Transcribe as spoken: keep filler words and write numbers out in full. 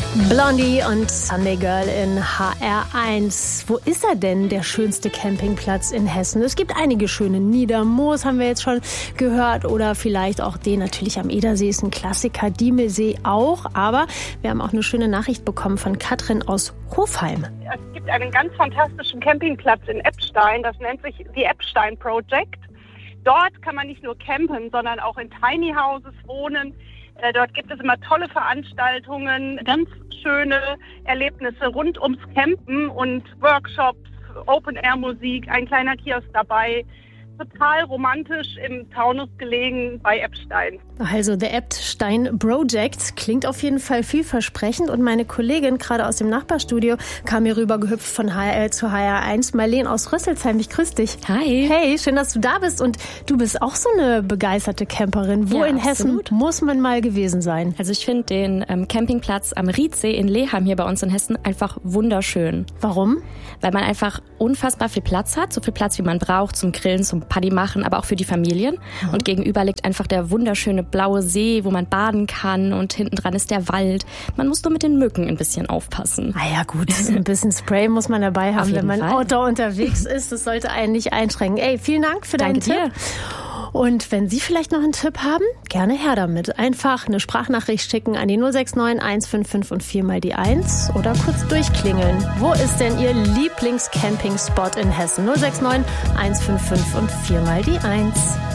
Blondie und Sunday Girl in H R eins. Wo ist er denn, der schönste Campingplatz in Hessen? Es gibt einige schöne. Niedermoos haben wir jetzt schon gehört oder vielleicht auch den natürlich am Edersee ist ein Klassiker, Diemelsee auch. Aber wir haben auch eine schöne Nachricht bekommen von Katrin aus Hofheim. Es gibt einen ganz fantastischen Campingplatz in Eppstein, das nennt sich The Eppstein Project. Dort kann man nicht nur campen, sondern auch in Tiny Houses wohnen. Dort gibt es immer tolle Veranstaltungen, ganz schöne Erlebnisse rund ums Campen und Workshops, Open-Air-Musik, ein kleiner Kiosk dabei. Total romantisch im Taunus gelegen bei Eppstein. Also The Eppstein Project klingt auf jeden Fall vielversprechend und meine Kollegin gerade aus dem Nachbarstudio kam hier rüber gehüpft von H R L zu H R eins. Marlene aus Rüsselsheim, ich grüße dich. Hi. Hey, schön, dass du da bist und du bist auch so eine begeisterte Camperin. Wo ja, in absolut. Hessen muss man mal gewesen sein? Also ich finde den ähm, Campingplatz am Riedsee in Leheim hier bei uns in Hessen einfach wunderschön. Warum? Weil man einfach unfassbar viel Platz hat, so viel Platz, wie man braucht zum Grillen, zum Paddy machen, aber auch für die Familien. Mhm. Und gegenüber liegt einfach der wunderschöne blaue See, wo man baden kann und hinten dran ist der Wald. Man muss nur mit den Mücken ein bisschen aufpassen. Ah ja gut, ein bisschen Spray muss man dabei haben, wenn man Fall. Outdoor unterwegs ist. Das sollte einen nicht einschränken. Ey, vielen Dank für deinen Danke Tipp. Dir. Und wenn Sie vielleicht noch einen Tipp haben, gerne her damit. Einfach eine Sprachnachricht schicken an die null sechs neun eins fünf fünf und vier mal die eins oder kurz durchklingeln. Wo ist denn Ihr Lieblings-Camping-Spot in Hessen? null sechs neun eins fünf fünf und vier mal die eins.